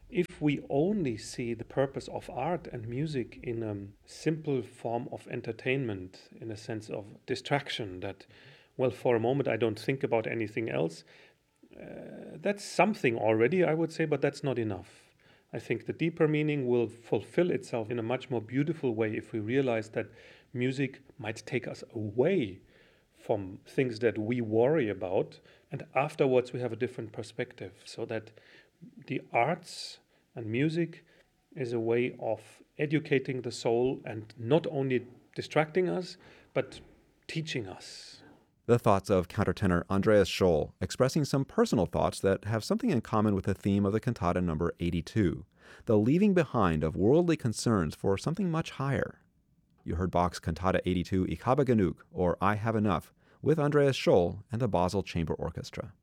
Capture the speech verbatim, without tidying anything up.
If we only see the purpose of art and music in a simple form of entertainment, in a sense of distraction, that, well, for a moment I don't think about anything else, uh, that's something already, I would say, but that's not enough. I think the deeper meaning will fulfill itself in a much more beautiful way if we realize that music might take us away from things that we worry about, and afterwards we have a different perspective, so that the arts and music is a way of educating the soul and not only distracting us, but teaching us. The thoughts of countertenor Andreas Scholl, expressing some personal thoughts that have something in common with the theme of the cantata number eighty-two, the leaving behind of worldly concerns for something much higher. You heard Bach's Cantata eighty-two Ich habe genug, or I Have Enough, with Andreas Scholl and the Basel Chamber Orchestra.